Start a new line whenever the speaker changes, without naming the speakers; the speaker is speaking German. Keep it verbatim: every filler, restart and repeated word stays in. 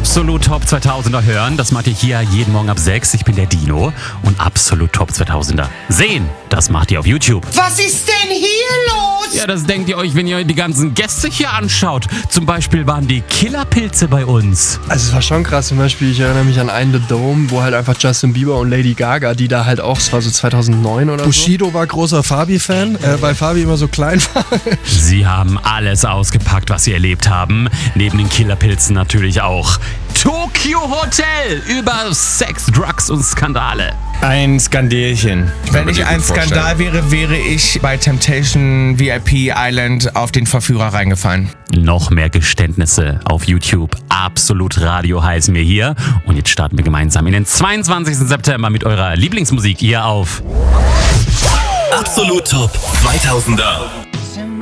Absolut Top zweitausender hören, das macht ihr hier jeden Morgen ab sechs. Ich bin der Dino. Und Absolut Top zweitausender sehen, das macht ihr auf YouTube.
Was ist denn hier los?
Ja, das denkt ihr euch, wenn ihr euch die ganzen Gäste hier anschaut. Zum Beispiel waren die Killerpilze bei uns.
Also es war schon krass, zum Beispiel, ich erinnere mich an einen The Dome, wo halt einfach Justin Bieber und Lady Gaga, die da halt auch, es war so zweitausendneun oder
Bushido so. war großer Fabi-Fan, äh, weil Fabi immer so klein war.
Sie haben alles ausgepackt, was sie erlebt haben. Neben den Killerpilzen natürlich auch Tokyo Hotel über Sex, Drugs und Skandale.
Ein Skandälchen. Wenn ich ein Skandal wäre, wäre ich bei Temptation V I P Island auf den Verführer reingefallen.
Noch mehr Geständnisse auf YouTube. Absolut Radio heißen wir hier. Und jetzt starten wir gemeinsam in den zweiundzwanzigsten September mit eurer Lieblingsmusik hier auf
Absolut Top zweitausender.